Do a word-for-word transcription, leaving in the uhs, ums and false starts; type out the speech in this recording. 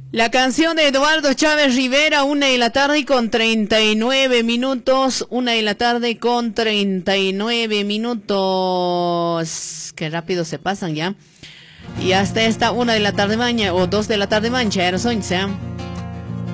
La canción de Eduardo Chávez Rivera, una de la tarde con treinta y nueve minutos, una de la tarde con treinta y nueve minutos, qué rápido se pasan ya, y hasta esta una de la tarde mañana, o dos de la tarde mancha, ya no son, ¿sí?